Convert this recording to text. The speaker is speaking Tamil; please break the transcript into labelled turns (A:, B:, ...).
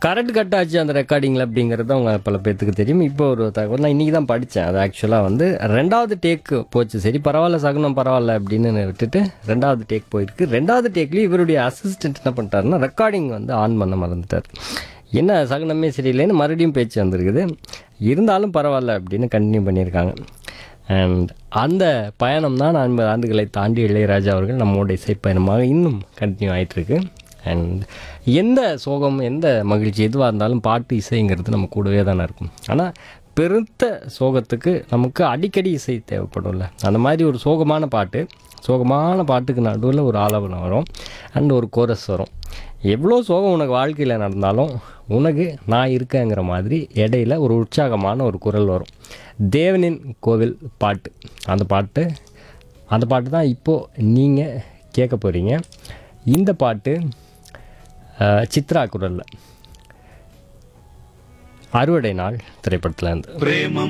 A: கரண்ட் கட் ஆச்சு அந்த ரெக்கார்டிங்கில் அப்படிங்கிறது அவங்க பல பேர்த்துக்கு தெரியும். இப்போ ஒரு தகவல் நான் இன்றைக்கி தான் படித்தேன். அது ஆக்சுவலாக வந்து 2வது டேக்கு போச்சு. சரி பரவாயில்ல சகுனம் பரவாயில்ல அப்படின்னு விட்டுட்டு 2வது டேக் போயிருக்கு. 2வது டேக்லேயும் இவருடைய அசிஸ்டன்ட் என்ன பண்ணிட்டாருன்னா ரெக்கார்டிங் வந்து ஆன் பண்ண மறந்துட்டார். என்ன சகுனமே சரியில்லைன்னு மறுபடியும் பேச்சு வந்திருக்குது. இருந்தாலும் பரவாயில்ல அப்படின்னு கண்டினியூ பண்ணியிருக்காங்க. அண்ட் அந்த பயணம் தான் 50 ஆண்டுகளை தாண்டி இளையராஜா அவர்கள் நம்மோட இசைப்பயணமாக இன்னும் கண்டினியூ ஆகிட்டுருக்கு. அண்ட் எந்த சோகம் எந்த மகிழ்ச்சி எதுவாக இருந்தாலும் பாட்டு இசைங்கிறது நம்ம கூடவே தானே இருக்கும். ஆனால் பெருத்த சோகத்துக்கு நமக்கு அடிக்கடி இசை தேவைப்படும்ல. அந்த மாதிரி ஒரு சோகமான பாட்டுக்கு நடுவில் ஒரு ஆலாபனம் வரும் அண்ட் ஒரு கோரஸ் வரும். எவ்வளோ சோகம் உனக்கு வாழ்க்கையில் நடந்தாலும் உனக்கு நான் இருக்கேங்கிற மாதிரி இடையில ஒரு உற்சாகமான ஒரு குரல் வரும். தேவனின் கோவில் பாட்டு அந்த பாட்டு தான் இப்போது நீங்கள் கேட்க போகிறீங்க. இந்த பாட்டு சித்ரா குரலில் அறுவடை நாள் திரைப்படத்தில் இருந்து.